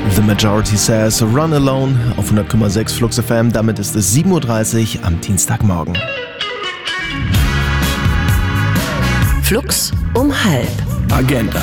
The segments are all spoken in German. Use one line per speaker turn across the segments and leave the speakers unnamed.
The Majority Says Run Alone auf 100,6 Flux FM. Damit ist es 7:30 Uhr am Dienstagmorgen.
Flux um 12:30.
Agenda.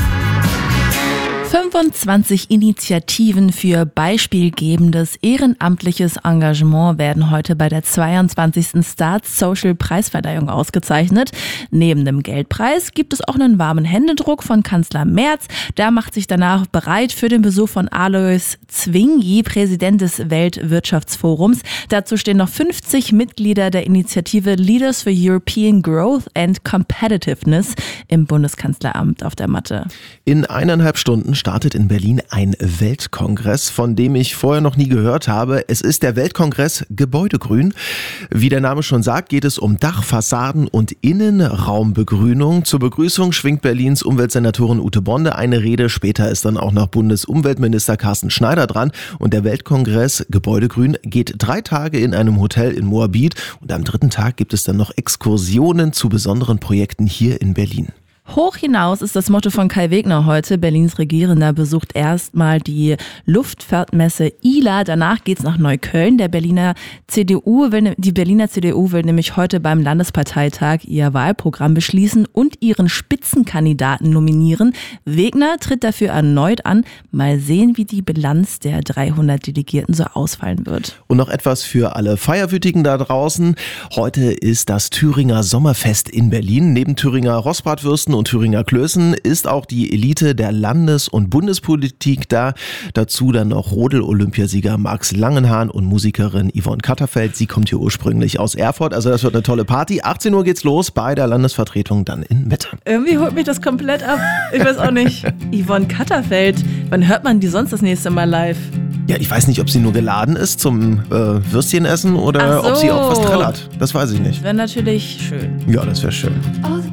25 Initiativen für beispielgebendes ehrenamtliches Engagement werden heute bei der 22. Start Social Preisverleihung ausgezeichnet. Neben dem Geldpreis gibt es auch einen warmen Händedruck von Kanzler Merz. Der macht sich danach bereit für den Besuch von Alois Zwingli, Präsident des Weltwirtschaftsforums. Dazu stehen noch 50 Mitglieder der Initiative Leaders for European Growth and Competitiveness im Bundeskanzleramt auf der Matte.
In 1,5 Stunden startet in Berlin ein Weltkongress, von dem ich vorher noch nie gehört habe. Es ist der Weltkongress Gebäudegrün. Wie der Name schon sagt, geht es um Dach, Fassaden und Innenraumbegrünung. Zur Begrüßung schwingt Berlins Umweltsenatorin Ute Bonde eine Rede. Später ist dann auch noch Bundesumweltminister Carsten Schneider dran. Und der Weltkongress Gebäudegrün geht 3 Tage in einem Hotel in Moabit. Und am 3. Tag gibt es dann noch Exkursionen zu besonderen Projekten hier in Berlin.
Hoch hinaus ist das Motto von Kai Wegner heute. Berlins Regierender besucht erstmal die Luftfahrtmesse ILA. Danach geht's nach Neukölln. Die Berliner CDU will nämlich heute beim Landesparteitag ihr Wahlprogramm beschließen und ihren Spitzenkandidaten nominieren. Wegner tritt dafür erneut an. Mal sehen, wie die Bilanz der 300 Delegierten so ausfallen wird.
Und noch etwas für alle Feierwütigen da draußen. Heute ist das Thüringer Sommerfest in Berlin. Neben Thüringer Rostbratwürsten und Thüringer Klößen ist auch die Elite der Landes- und Bundespolitik da. Dazu dann noch Rodel-Olympiasieger Max Langenhahn und Musikerin Yvonne Katterfeld. Sie kommt hier ursprünglich aus Erfurt, also das wird eine tolle Party. 18 Uhr geht's los bei der Landesvertretung dann in Mitte.
Irgendwie holt mich das komplett ab. Ich weiß auch nicht. Yvonne Katterfeld, wann hört man die sonst das nächste Mal live?
Ja, ich weiß nicht, ob sie nur geladen ist zum Würstchenessen oder ob sie auch was trällert. Das weiß ich nicht.
Wäre natürlich schön.
Ja, das wäre schön.